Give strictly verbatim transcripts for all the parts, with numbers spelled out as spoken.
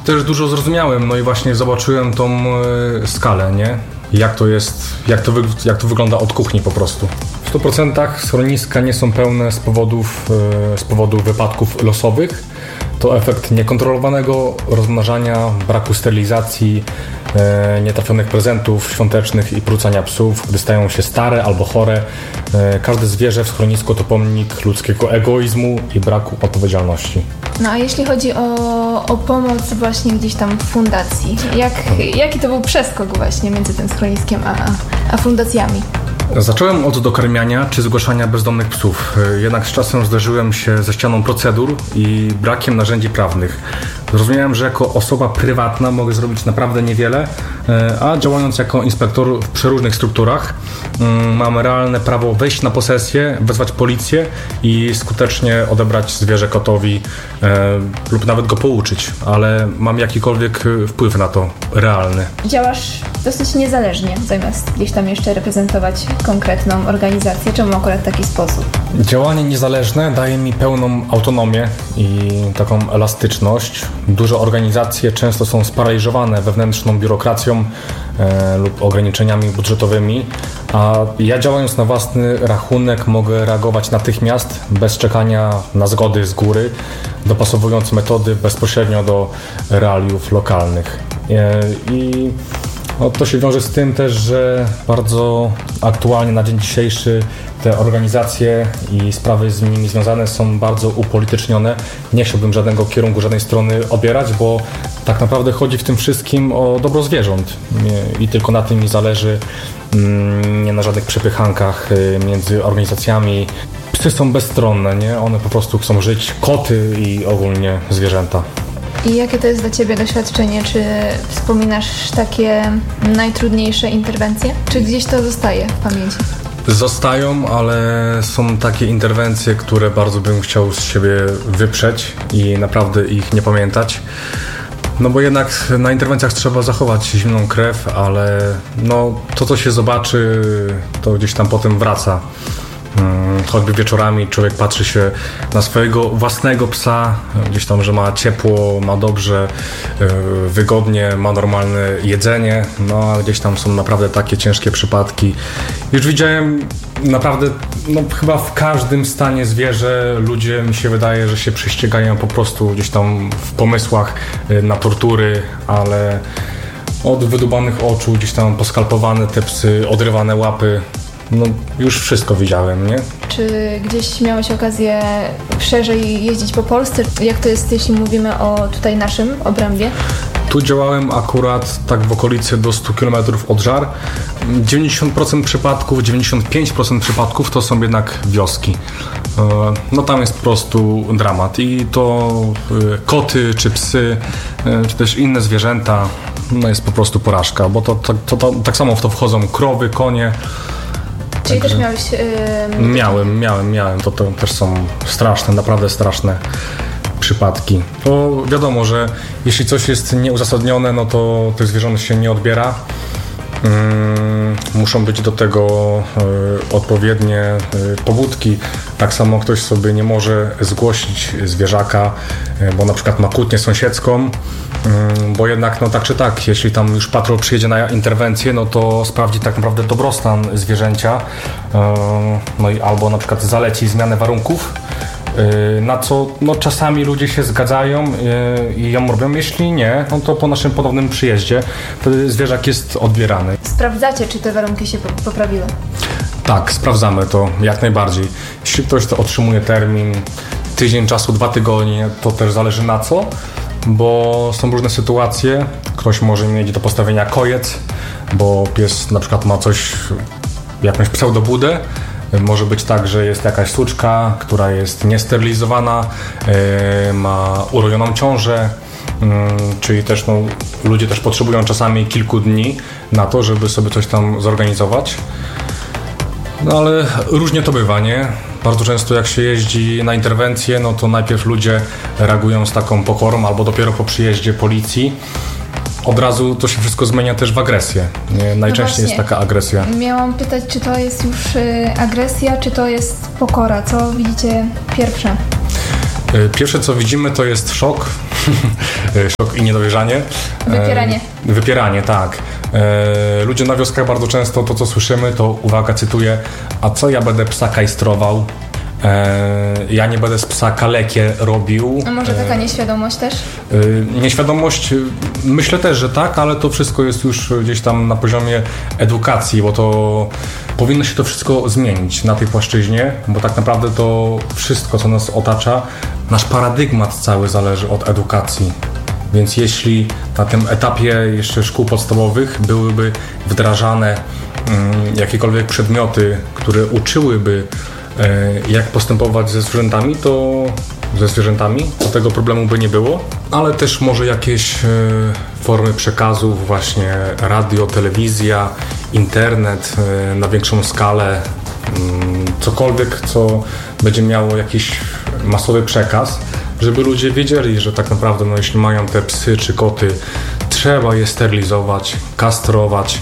Też dużo zrozumiałem, no i właśnie zobaczyłem tą e, skalę, nie? Jak to jest, jak to, wy, jak to wygląda od kuchni po prostu. W stu procentach schroniska nie są pełne z powodów, e, z powodu wypadków losowych. To efekt niekontrolowanego rozmnażania, braku sterylizacji, e, nietrafionych prezentów świątecznych i prucania psów, gdy stają się stare albo chore. E, każde zwierzę w schronisku to pomnik ludzkiego egoizmu i braku odpowiedzialności. No a jeśli chodzi o, o pomoc właśnie gdzieś tam w fundacji, jak, jaki to był przeskok właśnie między tym schroniskiem a, a fundacjami? Zacząłem od dokarmiania czy zgłaszania bezdomnych psów, jednak z czasem zderzyłem się ze ścianą procedur i brakiem narzędzi prawnych. Zrozumiałem, że jako osoba prywatna mogę zrobić naprawdę niewiele, a działając jako inspektor w przeróżnych strukturach mam realne prawo wejść na posesję, wezwać policję i skutecznie odebrać zwierzę kotowi e, lub nawet go pouczyć, ale mam jakikolwiek wpływ na to realny. Działasz dosyć niezależnie, zamiast gdzieś tam jeszcze reprezentować konkretną organizację. Czemu akurat taki sposób? Działanie niezależne daje mi pełną autonomię i taką elastyczność. Duże organizacje często są sparaliżowane wewnętrzną biurokracją e, lub ograniczeniami budżetowymi, a ja działając na własny rachunek mogę reagować natychmiast, bez czekania na zgody z góry, dopasowując metody bezpośrednio do realiów lokalnych. E, I no, to się wiąże z tym też, że bardzo aktualnie na dzień dzisiejszy te organizacje i sprawy z nimi związane są bardzo upolitycznione. Nie chciałbym żadnego kierunku, żadnej strony obierać, bo tak naprawdę chodzi w tym wszystkim o dobro zwierząt i tylko na tym mi zależy, nie na żadnych przepychankach między organizacjami. Psy są bezstronne, nie? One po prostu chcą żyć, koty i ogólnie zwierzęta. I jakie to jest dla Ciebie doświadczenie? Czy wspominasz takie najtrudniejsze interwencje? Czy gdzieś to zostaje w pamięci? Zostają, ale są takie interwencje, które bardzo bym chciał z siebie wyprzeć i naprawdę ich nie pamiętać. No bo jednak na interwencjach trzeba zachować zimną krew, ale no to co się zobaczy, to gdzieś tam potem wraca. Choćby wieczorami człowiek patrzy się na swojego własnego psa, gdzieś tam, że ma ciepło, ma dobrze, wygodnie, ma normalne jedzenie, no a gdzieś tam są naprawdę takie ciężkie przypadki. Już widziałem naprawdę, no chyba w każdym stanie zwierzę ludzie, mi się wydaje, że się prześcigają po prostu gdzieś tam w pomysłach na tortury, ale od wydubanych oczu, gdzieś tam poskalpowane te psy, odrywane łapy. No już wszystko widziałem, nie? Czy gdzieś miałeś okazję szerzej jeździć po Polsce? Jak to jest, jeśli mówimy o tutaj naszym obrębie? Tu działałem akurat tak w okolicy do stu kilometrów od Żar. dziewięćdziesiąt procent przypadków, dziewięćdziesiąt pięć procent przypadków to są jednak wioski. No tam jest po prostu dramat i to koty, czy psy, czy też inne zwierzęta, no jest po prostu porażka, bo to, to, to, to tak samo w to wchodzą krowy, konie. Czyli też miałeś... Yy... Miałem, miałem, miałem. To, to też są straszne, naprawdę straszne przypadki. To wiadomo, że jeśli coś jest nieuzasadnione, no to tych zwierząt się nie odbiera. Hmm, muszą być do tego y, odpowiednie y, powódki. Tak samo ktoś sobie nie może zgłosić zwierzaka, y, bo na przykład ma kłótnię sąsiedzką, y, bo jednak no tak czy tak, jeśli tam już patrol przyjedzie na interwencję, no to sprawdzi tak naprawdę dobrostan zwierzęcia, y, no i albo na przykład zaleci zmianę warunków, na co no, czasami ludzie się zgadzają i ją robią. Jeśli nie, no to po naszym ponownym przyjeździe wtedy zwierzak jest odbierany. Sprawdzacie, czy te warunki się poprawiły? Tak, sprawdzamy to jak najbardziej. Jeśli ktoś to otrzymuje termin, tydzień czasu, dwa tygodnie, to też zależy na co, bo są różne sytuacje. Ktoś może mieć do postawienia kojec, bo pies na przykład ma coś, jakąś pseudobudę. Może być tak, że jest jakaś suczka, która jest niesterylizowana, yy, ma urojoną ciążę, yy, czyli też no, ludzie też potrzebują czasami kilku dni na to, żeby sobie coś tam zorganizować. No ale różnie to bywa, nie? Bardzo często jak się jeździ na interwencję, no to najpierw ludzie reagują z taką pokorą albo dopiero po przyjeździe policji. Od razu to się wszystko zmienia też w agresję. Najczęściej no jest taka agresja. Miałam pytać, czy to jest już y, agresja, czy to jest pokora? Co widzicie pierwsze? Pierwsze co widzimy to jest szok, Szok i niedowierzanie. Wypieranie. E, wypieranie, tak. E, ludzie na wioskach bardzo często to, co słyszymy, to uwaga, cytuję, a co ja będę psa kajstrował? E, ja nie będę z psa kalekie robił. A może taka nieświadomość też? E, nieświadomość, myślę też, że tak, ale to wszystko jest już gdzieś tam na poziomie edukacji, bo to powinno się to wszystko zmienić na tej płaszczyźnie, bo tak naprawdę to wszystko, co nas otacza, nasz paradygmat cały zależy od edukacji. Więc jeśli na tym etapie jeszcze szkół podstawowych byłyby wdrażane mm, jakiekolwiek przedmioty, które uczyłyby jak postępować ze zwierzętami, to ze zwierzętami, to tego problemu by nie było, ale też może jakieś formy przekazów, właśnie radio, telewizja, internet na większą skalę, cokolwiek, co będzie miało jakiś masowy przekaz, żeby ludzie wiedzieli, że tak naprawdę, no, jeśli mają te psy czy koty, trzeba je sterylizować, kastrować,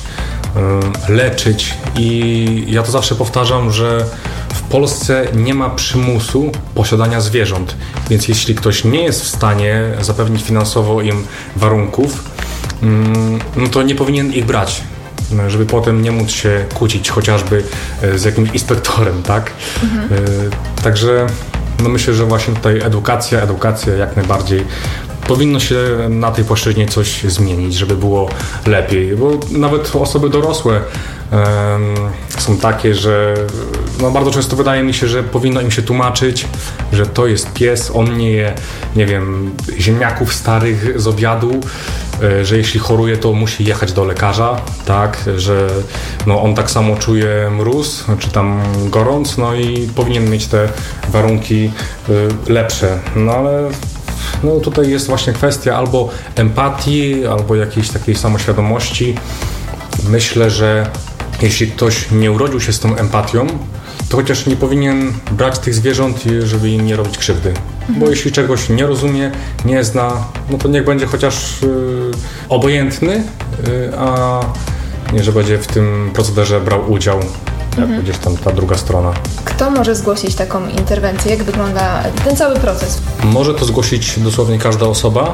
leczyć i ja to zawsze powtarzam, że w Polsce nie ma przymusu posiadania zwierząt, więc jeśli ktoś nie jest w stanie zapewnić finansowo im warunków, no to nie powinien ich brać, żeby potem nie móc się kłócić chociażby z jakimś inspektorem, tak? Mhm. Także no myślę, że właśnie tutaj edukacja, edukacja jak najbardziej. Powinno się na tej płaszczyźnie coś zmienić, żeby było lepiej, bo nawet osoby dorosłe um, są takie, że no bardzo często wydaje mi się, że powinno im się tłumaczyć, że to jest pies, on nie je, nie wiem, ziemniaków starych z obiadu, że jeśli choruje, to musi jechać do lekarza, tak, że no on tak samo czuje mróz, czy tam gorąc, no i powinien mieć te warunki lepsze, no ale no tutaj jest właśnie kwestia albo empatii, albo jakiejś takiej samoświadomości. Myślę, że jeśli ktoś nie urodził się z tą empatią, to chociaż nie powinien brać tych zwierząt, żeby im nie robić krzywdy. Mhm. Bo jeśli czegoś nie rozumie, nie zna, no to niech będzie chociaż yy, obojętny, yy, a nie, że będzie w tym procederze brał udział, jak mhm. gdzieś tam ta druga strona. Kto może zgłosić taką interwencję? Jak wygląda ten cały proces? Może to zgłosić dosłownie każda osoba.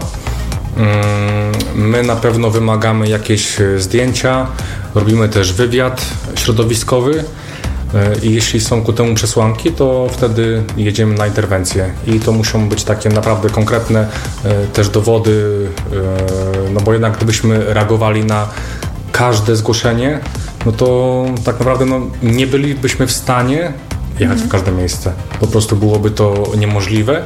My na pewno wymagamy jakieś zdjęcia, robimy też wywiad środowiskowy i jeśli są ku temu przesłanki, to wtedy jedziemy na interwencję i to muszą być takie naprawdę konkretne też dowody, no bo jednak gdybyśmy reagowali na każde zgłoszenie, no to tak naprawdę no, nie bylibyśmy w stanie jechać mhm. w każde miejsce. Po prostu byłoby to niemożliwe.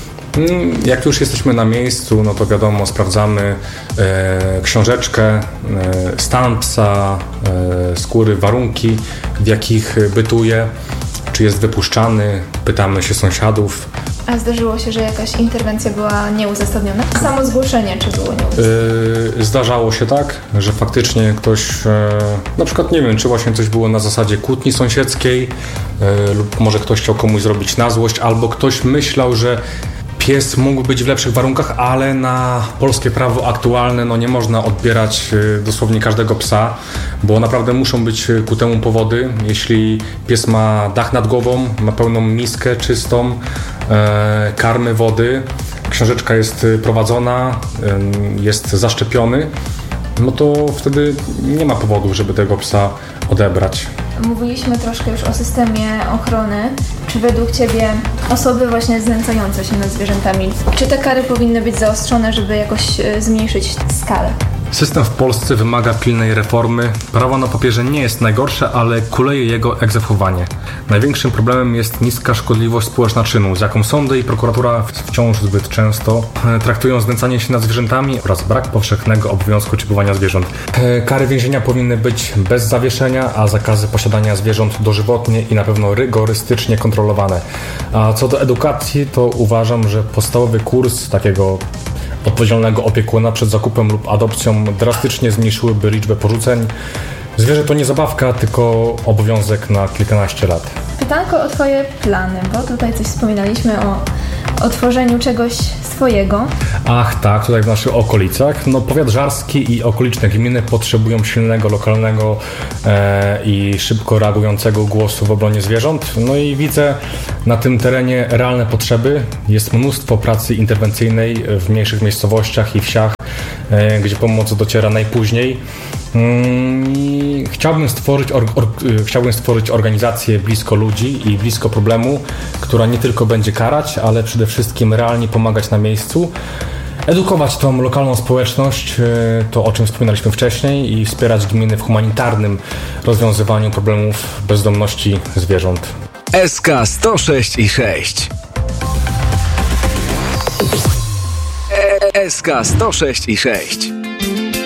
Jak już jesteśmy na miejscu, no to wiadomo, sprawdzamy e, książeczkę, e, stan psa, e, skóry, warunki, w jakich bytuje, czy jest wypuszczany, pytamy się sąsiadów. A zdarzyło się, że jakaś interwencja była nieuzasadniona? Samo zgłoszenie, czy było nieuzasadnione? Yy, zdarzało się tak, że faktycznie ktoś, yy, na przykład nie wiem, czy właśnie coś było na zasadzie kłótni sąsiedzkiej, yy, lub może ktoś chciał komuś zrobić na złość, albo ktoś myślał, że pies mógł być w lepszych warunkach, ale na polskie prawo aktualne no nie można odbierać dosłownie każdego psa, bo naprawdę muszą być ku temu powody. Jeśli pies ma dach nad głową, ma pełną miskę czystą, e, karmy, wody, książeczka jest prowadzona, e, jest zaszczepiony, no to wtedy nie ma powodu, żeby tego psa odebrać. Mówiliśmy troszkę już o systemie ochrony. Czy według Ciebie osoby właśnie znęcające się nad zwierzętami, czy te kary powinny być zaostrzone, żeby jakoś zmniejszyć skalę? System w Polsce wymaga pilnej reformy. Prawo na papierze nie jest najgorsze, ale kuleje jego egzekwowanie. Największym problemem jest niska szkodliwość społeczna czynu, z jaką sądy i prokuratura wciąż zbyt często traktują znęcanie się nad zwierzętami oraz brak powszechnego obowiązku czipowania zwierząt. Kary więzienia powinny być bez zawieszenia, a zakazy posiadania zwierząt dożywotnie i na pewno rygorystycznie kontrolowane. A co do edukacji, to uważam, że podstawowy kurs takiego odpowiedzialnego opiekuna przed zakupem lub adopcją drastycznie zmniejszyłyby liczbę porzuceń. Zwierzę to nie zabawka, tylko obowiązek na kilkanaście lat. Pytanko o Twoje plany, bo tutaj coś wspominaliśmy o o tworzeniu czegoś swojego. Ach tak, tutaj w naszych okolicach. No, powiat żarski i okoliczne gminy potrzebują silnego, lokalnego e, i szybko reagującego głosu w obronie zwierząt. No i widzę na tym terenie realne potrzeby. Jest mnóstwo pracy interwencyjnej w mniejszych miejscowościach i wsiach, e, gdzie pomoc dociera najpóźniej. I chciałbym stworzyć, or, or, chciałbym stworzyć organizację blisko ludzi i blisko problemu, która nie tylko będzie karać, ale przede wszystkim realnie pomagać na miejscu, edukować tą lokalną społeczność, to o czym wspominaliśmy wcześniej, i wspierać gminy w humanitarnym rozwiązywaniu problemów bezdomności zwierząt. S K sto sześć i sześć. S K sto sześć i sześć.